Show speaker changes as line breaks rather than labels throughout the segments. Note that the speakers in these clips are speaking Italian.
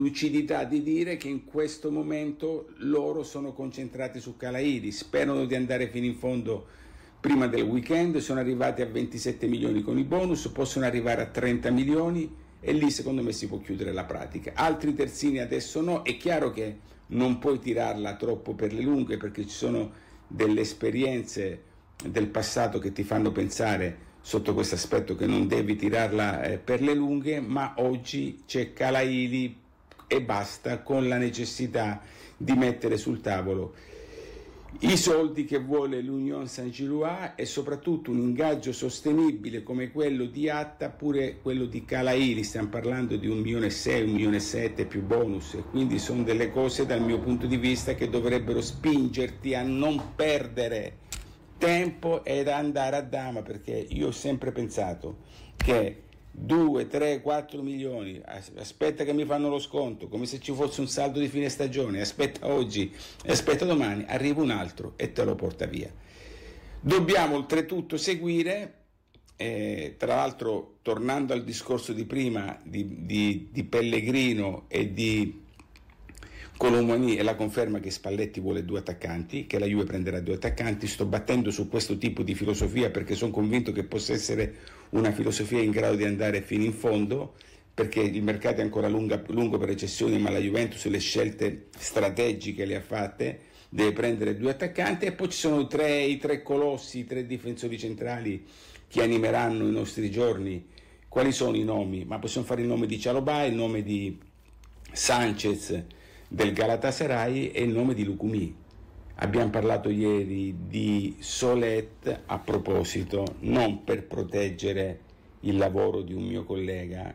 lucidità di dire che in questo momento loro sono concentrati su Calaidi, sperano di andare fino in fondo prima del weekend, sono arrivati a 27 milioni con i bonus, possono arrivare a 30 milioni e lì secondo me si può chiudere la pratica. Altri terzini adesso no, è chiaro che non puoi tirarla troppo per le lunghe perché ci sono delle esperienze del passato che ti fanno pensare sotto questo aspetto che non devi tirarla per le lunghe, ma oggi c'è Calaidi e basta, con la necessità di mettere sul tavolo i soldi che vuole l'Union Saint-Gilloise e soprattutto un ingaggio sostenibile come quello di Atta, pure quello di Calaidi. Stiamo parlando di 1.600.000, 1.700.000 più bonus, e quindi sono delle cose dal mio punto di vista che dovrebbero spingerti a non perdere tempo ed andare a dama, perché io ho sempre pensato che 2, 3, 4 milioni, aspetta che mi fanno lo sconto, come se ci fosse un saldo di fine stagione, aspetta oggi, aspetta domani, arriva un altro e te lo porta via. Dobbiamo oltretutto seguire, tra l'altro tornando al discorso di prima di Pellegrino e di Colomani e la conferma che Spalletti vuole 2 attaccanti, che la Juve prenderà 2 attaccanti. Sto battendo su questo tipo di filosofia perché sono convinto che possa essere una filosofia in grado di andare fino in fondo, perché il mercato è ancora lungo per le cessioni, ma la Juventus le scelte strategiche le ha fatte, deve prendere 2 attaccanti. E poi ci sono i tre colossi, i 3 difensori centrali che animeranno i nostri giorni. Quali sono i nomi? Ma possiamo fare il nome di Chalobah, il nome di Sanchez del Galatasaray e il nome di Lukumi. Abbiamo parlato ieri di Solet a proposito, non per proteggere il lavoro di un mio collega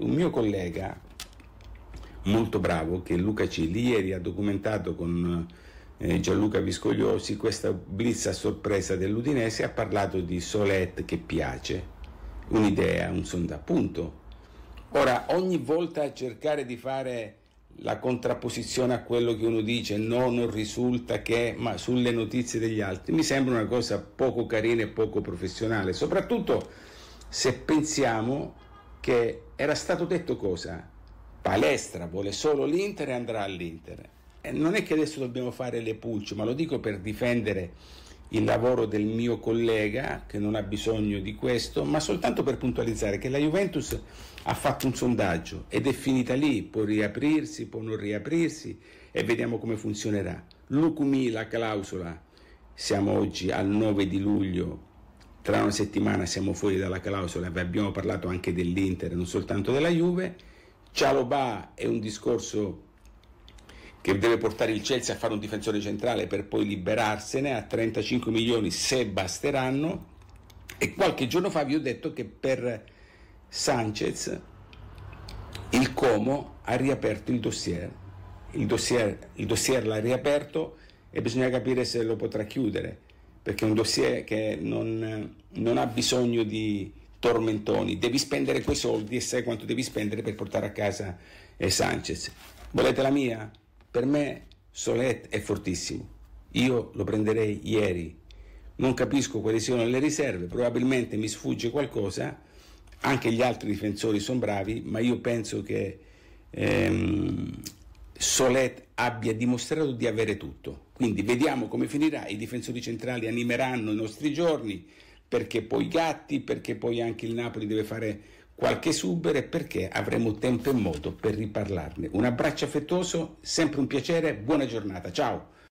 molto bravo, che è Luca Cilli. Ieri ha documentato con Gianluca Viscogliosi questa blitz a sorpresa dell'Udinese, ha parlato di Solet che piace, un'idea, un sondaggio, punto. Ora, ogni volta cercare di fare la contrapposizione a quello che uno dice, no, non risulta che, ma sulle notizie degli altri, mi sembra una cosa poco carina e poco professionale, soprattutto se pensiamo che era stato detto cosa? Palestra vuole solo l'Inter e andrà all'Inter. E non è che adesso dobbiamo fare le pulce, ma lo dico per difendere il lavoro del mio collega che non ha bisogno di questo, ma soltanto per puntualizzare che la Juventus ha fatto un sondaggio ed è finita lì, può riaprirsi, può non riaprirsi e vediamo come funzionerà. Lukumi, la clausola, siamo oggi al 9 di luglio, tra una settimana siamo fuori dalla clausola, vi abbiamo parlato anche dell'Inter, non soltanto della Juve. Chalobah è un discorso che deve portare il Chelsea a fare un difensore centrale per poi liberarsene a 35 milioni se basteranno. E qualche giorno fa vi ho detto che per Sanchez il Como ha riaperto il dossier l'ha riaperto e bisogna capire se lo potrà chiudere, perché è un dossier che non ha bisogno di tormentoni, devi spendere quei soldi e sai quanto devi spendere per portare a casa Sanchez. Volete la mia? Per me Solet è fortissimo, io lo prenderei ieri, non capisco quali siano le riserve, probabilmente mi sfugge qualcosa, anche gli altri difensori sono bravi, ma io penso che Solet abbia dimostrato di avere tutto, quindi vediamo come finirà. I difensori centrali animeranno i nostri giorni, perché poi Gatti, perché poi anche il Napoli deve fare qualche subere, perché avremo tempo e modo per riparlarne. Un abbraccio affettuoso, sempre un piacere, buona giornata, ciao!